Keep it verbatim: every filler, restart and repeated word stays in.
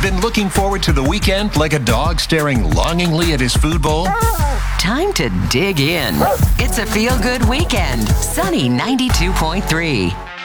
Been looking forward to the weekend like a dog staring longingly at his food bowl? Time to dig in. It's a feel-good weekend. Sunny ninety-two point three.